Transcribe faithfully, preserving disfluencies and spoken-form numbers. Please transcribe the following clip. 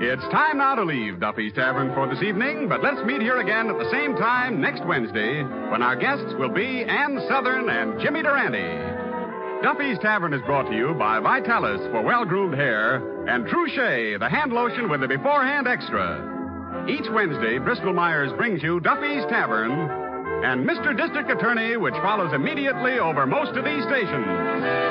It's time now to leave Duffy's Tavern for this evening, but let's meet here again at the same time next Wednesday when our guests will be Ann Southern and Jimmy Durante. Duffy's Tavern is brought to you by Vitalis for well-groomed hair and Trouche, the hand lotion with the beforehand extra. Each Wednesday, Bristol Myers brings you Duffy's Tavern and Mister District Attorney, which follows immediately over most of these stations.